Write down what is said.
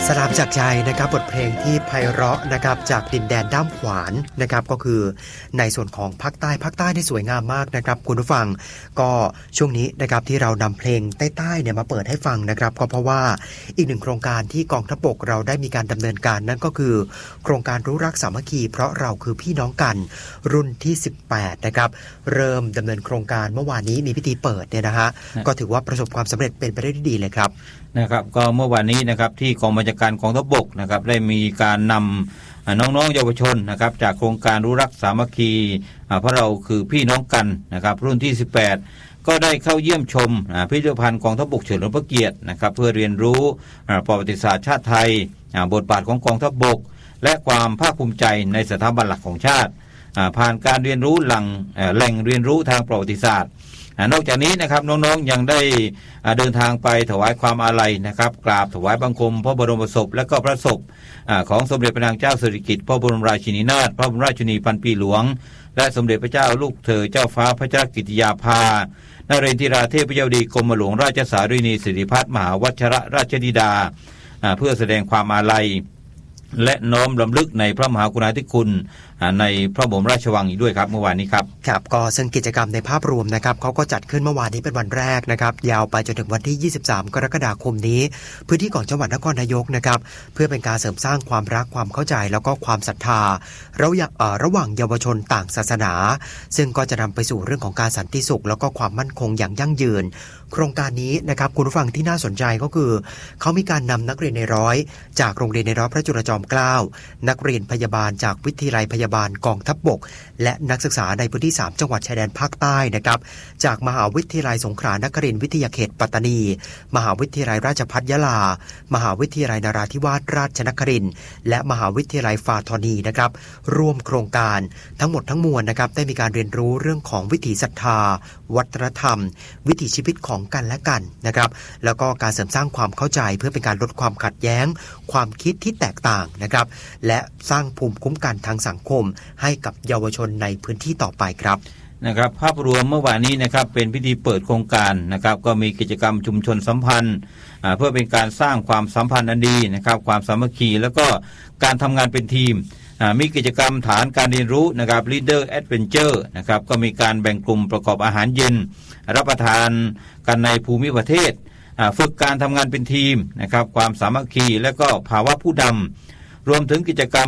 สลามจากใจนะครับบทเพลงที่ไพเราะนะครับจากดินแดนด้ามขวานนะครับก็คือในส่วนของภาคใต้ที่สวยงามมากนะครับคุณผู้ฟังก็ช่วงนี้นะครับที่เรานำเพลงใต้ๆเนี่ยมาเปิดให้ฟังนะครับก็เพราะว่าอีกหนึ่งโครงการที่กองทัพบกเราได้มีการดำเนินการนั่นก็คือโครงการรู้รักสามัคคีเพราะเราคือพี่น้องกันรุ่นที่18นะครับเริ่มดำเนินโครงการเมื่อวานนี้มีพิธีเปิดเนี่ยนะฮะก็ถือว่าประสบความสำเร็จเป็นไปได้ดีเลยครับนะครับก็เมื่อวานนี้นะครับที่กองบัญชาการกองทัพบกนะครับได้มีการนำน้องๆเยาวชนนะครับจากโครงการรู้รักสามัคคีเพราะเราคือพี่น้องกันนะครับรุ่นที่18ก็ได้เข้าเยี่ยมชมพิพิธภัณฑ์กองทัพบกเฉลิมพระเกียรตินะครับเพื่อเรียนรู้ประวัติศาสตร์ชาติไทยบทบาทของกองทัพบกและความภาคภูมิใจในสถาบันหลักของชาติผ่านการเรียนรู้แหล่งเรียนรู้ทางประวัติศาสตร์นอกจากนี้นะครับน้องๆยังได้เดินทางไปถวายความอาลัยนะครับกราบถวายบังคมพระบรมศพและก็พระศพของสมเด็จพระนางเจ้าสิริกิติ์พระบรมราชินีนาถพระบรมราชินีพันปีหลวงและสมเด็จพระเจ้าลูกเธอเจ้าฟ้าพระเจ้ากิติยาภานเรนทิราเทพยวดีกรมหลวงราชสารีนีสิริพัฒน์มหาวัชรราชธิดาเพื่อแสดงความอาลัยและน้อมรำลึกในพระมหากรุณาธิคุณในพระบรมราชวังอีกด้วยครับเมื่อวานนี้ครับครับก็ซึ่งกิจกรรมในภาพรวมนะครับเขาก็จัดขึ้นเมื่อวานนี้เป็นวันแรกนะครับยาวไปจนถึงวันที่23กรกฎาคมนี้พื้นที่ของจังหวัดนครนายกนะครับเพื่อเป็นการเสริมสร้างความรักความเข้าใจแล้วก็ความศรัทธาระหว่างเยาวชนต่างศาสนาซึ่งก็จะนำไปสู่เรื่องของการสันติสุขแล้วก็ความมั่นคงอย่างยั่งยืนโครงการนี้นะครับคุณผู้ฟังที่น่าสนใจก็คือเขามีการนำนักเรียนในร้อยจากโรงเรียนในร้อยพระจุลจอมเกล้านักเรียนพยาบาลจากวิทยาลัยพยาบาลกองทัพบกและนักศึกษาในพื้นที่3จังหวัดชายแดนภาคใต้นะครับจากมหาวิทยาลัยสงขลานครินทร์วิทยาเขตปัตตานีมหาวิทยาลัยราชภัฏยะลามหาวิทยาลัยนราธิวาสราชนครินทร์และมหาวิทยาลัยฟาทอนีนะครับร่วมโครงการทั้งหมดทั้งมวลนะครับได้มีการเรียนรู้เรื่องของวิถีศรัทธาวัฒนธรรมวิถีชีวิตของกันและกันนะครับแล้วก็การเสริมสร้างความเข้าใจเพื่อเป็นการลดความขัดแย้งความคิดที่แตกต่างนะครับและสร้างภูมิคุ้มกันทางสังคมให้กับเยาวชนในพื้นที่ต่อไปครับนะครับภาพรวมเมื่อวานนี้นะครับเป็นพิธีเปิดโครงการนะครับก็มีกิจกรรมชุมชนสัมพันธ์เพื่อเป็นการสร้างความสัมพันธ์อันดีนะครับความสามัคคีแล้วก็การทำงานเป็นทีมมีกิจกรรมฐานการเรียนรู้นะครับ Leader Adventure นะครับก็มีการแบ่งกลุ่มประกอบอาหารเย็นรับประทานกันในภูมิประเทศฝึกการทำงานเป็นทีมนะครับความสามัคคีและก็ภาวะผู้นำรวมถึงกิจกรรม